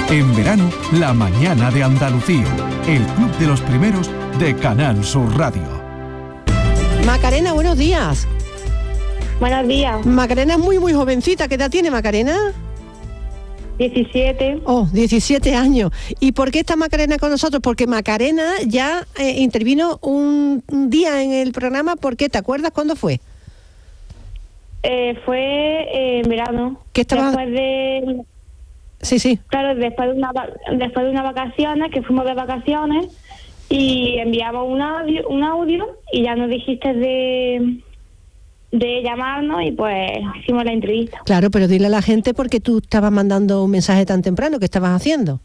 En verano, la mañana de Andalucía. El club de los primeros de Canal Sur Radio. Macarena, buenos días. Buenos días. Macarena es muy jovencita. ¿Qué edad tiene Macarena? 17. Oh, 17 años. ¿Y por qué está Macarena con nosotros? Porque Macarena ya intervino un día en el programa. ¿Por qué? ¿Te acuerdas cuándo fue? Fue en verano. ¿Qué estaba? Después de... Sí. Claro, después de unas vacaciones, que fuimos de vacaciones, y enviamos un audio y ya nos dijiste de llamarnos y pues hicimos la entrevista. Claro, pero dile a la gente por qué tú estabas mandando un mensaje tan temprano. ¿Qué estabas haciendo?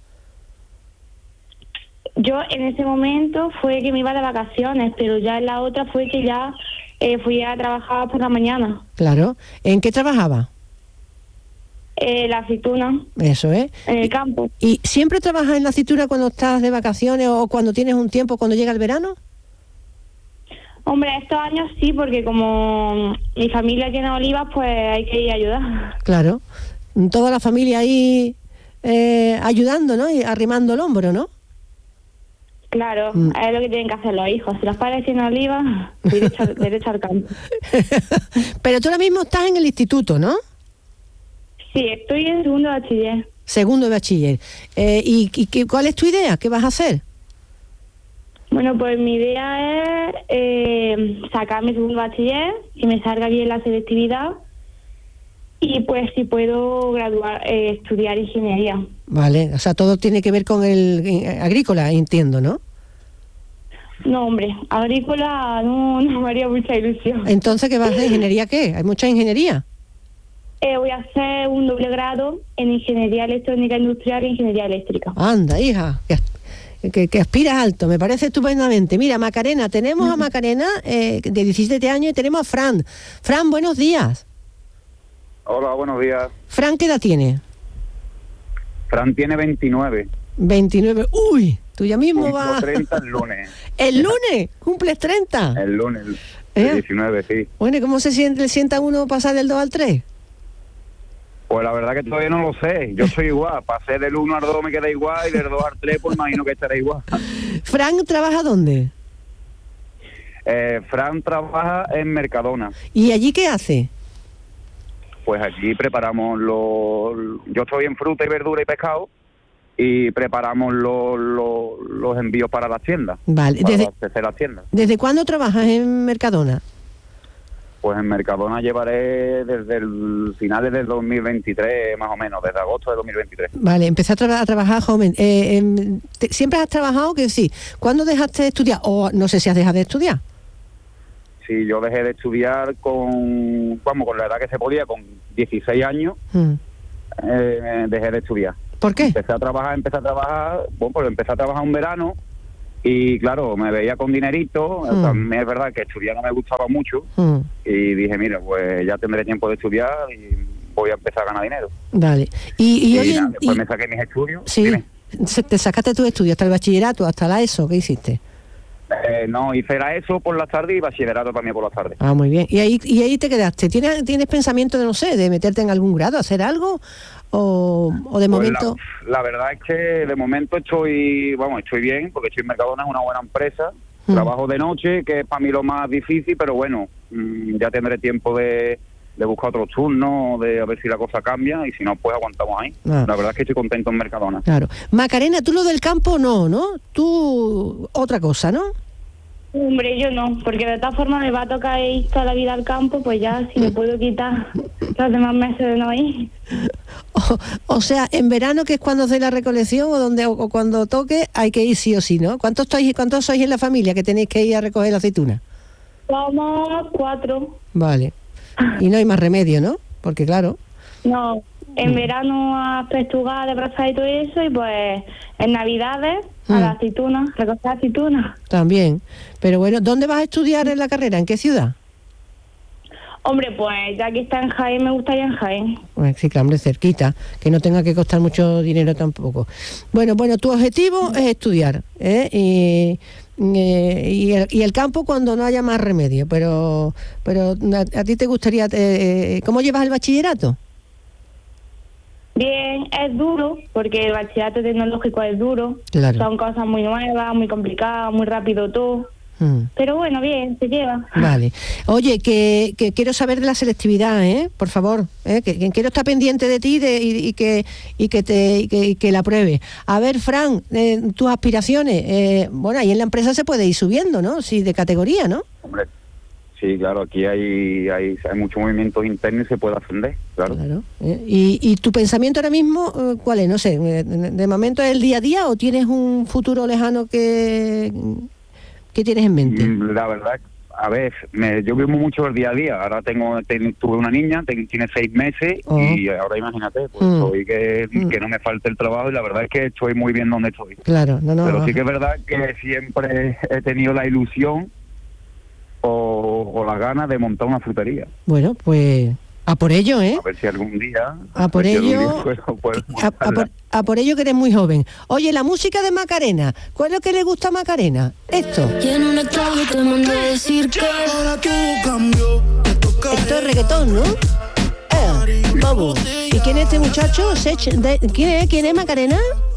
Yo en ese momento fue que me iba de vacaciones, pero ya en la otra fue que ya fui a trabajar por la mañana. Claro. ¿En qué trabajaba? La aceituna. Eso es. En el campo. ¿Y siempre trabajas en la aceituna cuando estás de vacaciones o cuando tienes un tiempo, cuando llega el verano? Hombre, estos años sí, porque como mi familia tiene olivas, pues hay que ir a ayudar. Claro. Toda la familia ahí ayudando, ¿no? Y arrimando el hombro, ¿no? Claro, es lo que tienen que hacer los hijos. Si los padres tienen olivas, derecho al campo. Pero tú ahora mismo estás en el instituto, ¿no? Sí, estoy en segundo de bachiller. Segundo de bachiller. ¿Y cuál es tu idea? ¿Qué vas a hacer? Bueno, pues mi idea es sacar mi segundo bachiller, que me salga bien la selectividad y pues si puedo estudiar ingeniería. Vale, o sea, todo tiene que ver con el agrícola, entiendo, ¿no? No, hombre, agrícola no me haría mucha ilusión. Entonces, ¿qué vas a hacer? ¿Ingeniería qué? ¿Hay mucha ingeniería? Voy a hacer un doble grado en Ingeniería Electrónica Industrial e Ingeniería Eléctrica. Anda, hija, que aspiras alto, me parece estupendamente. Mira, Macarena, tenemos a Macarena de 17 años y tenemos a Fran. Fran, buenos días. Hola, buenos días. Fran, ¿qué edad tiene? Fran tiene 29. 29, uy, tú ya mismo vas... 30 el lunes. ¿El lunes? ¿Cumples 30? El lunes, el 19, sí. Bueno, ¿y cómo se sienta uno pasar del 2 al 3? Pues la verdad que todavía no lo sé. Yo soy igual. Pasé del 1 al 2 me queda igual y del 2 al 3 pues imagino que estará igual. ¿Fran trabaja dónde? Fran trabaja en Mercadona. ¿Y allí qué hace? Pues aquí preparamos yo estoy en fruta y verdura y pescado y preparamos los envíos para las tiendas. Vale. Para abastecer las tiendas. ¿Desde cuándo trabajas en Mercadona? Pues en Mercadona llevaré desde el finales del 2023, más o menos, desde agosto de 2023. Vale, empecé a trabajar joven. ¿Siempre has trabajado? Que sí. ¿Cuándo dejaste de estudiar? O no sé si has dejado de estudiar. Sí, yo dejé de estudiar con la edad que se podía, con 16 años, dejé de estudiar. ¿Por qué? Empecé a trabajar, pues empecé a trabajar un verano y claro, me veía con dinerito, también es verdad que estudiar no me gustaba mucho y dije, mira, pues ya tendré tiempo de estudiar y voy a empezar a ganar dinero. Vale. Y después me saqué mis estudios. Sí, Dime. te sacaste tus estudios hasta el bachillerato, hasta la ESO, ¿qué hiciste? No, hice la ESO por las tardes y bachillerato también por las tardes. Ah, muy bien. ¿Y ahí te quedaste? ¿Tienes pensamiento de, no sé, de meterte en algún grado, hacer algo? ¿O de momento...? La verdad es que de momento estoy bien, porque estoy en Mercadona, es una buena empresa. Trabajo de noche, que es para mí lo más difícil, pero bueno, ya tendré tiempo de buscar otros turnos, de a ver si la cosa cambia, y si no, pues aguantamos ahí. La verdad es que estoy contento en Mercadona. Claro. Macarena, tú lo del campo no, ¿no? Tú otra cosa, ¿no? Hombre, yo no, porque de todas formas me va a tocar ir toda la vida al campo, pues ya si me puedo quitar los demás meses de no ir. O sea, en verano, que es cuando hace la recolección o cuando toque, hay que ir sí o sí, ¿no? ¿Cuántos sois en la familia que tenéis que ir a recoger la aceituna? Somos 4. Vale. Y no hay más remedio, ¿no? Porque claro... No, en verano a pestugar, de brazar y todo eso, y pues en Navidades a la aceituna, recoger aceituna. También. Pero bueno, ¿dónde vas a estudiar en la carrera? ¿En qué ciudad? Hombre, pues ya que está en Jaén, me gustaría en Jaén. Pues sí, claro, hombre, cerquita, que no tenga que costar mucho dinero tampoco. Bueno, tu objetivo es estudiar, y el campo cuando no haya más remedio, pero a ti te gustaría... ¿Cómo llevas el bachillerato? Bien, es duro, porque el bachillerato tecnológico es duro. Claro. Son cosas muy nuevas, muy complicadas, muy rápido todo. Pero bueno, bien, se lleva. Vale. Oye, que quiero saber de la selectividad, por favor, que quiero estar pendiente de ti y que la pruebe. A ver, Fran, tus aspiraciones. Bueno, ahí en la empresa se puede ir subiendo, ¿no? Sí, de categoría, ¿no? Hombre, sí, claro, aquí hay mucho movimiento interno y se puede ascender, claro. ¿Y tu pensamiento ahora mismo, cuál es? No sé, ¿de momento es el día a día o tienes un futuro lejano que tienes en mente? La verdad, a ver, yo vivo mucho el día a día. Ahora tuve una niña, tiene 6 meses y ahora imagínate, pues soy que no me falte el trabajo y la verdad es que estoy muy bien donde estoy. Claro, no. Pero sí que es verdad que siempre he tenido la ilusión o las ganas de montar una frutería. Bueno, pues a por ello, A ver si algún día... A por ello, a por ello que eres muy joven. Oye, la música de Macarena, ¿cuál es lo que le gusta a Macarena? Esto. Esto es reggaetón, ¿no? Vamos. ¿Y quién es este muchacho? ¿Quién es Macarena?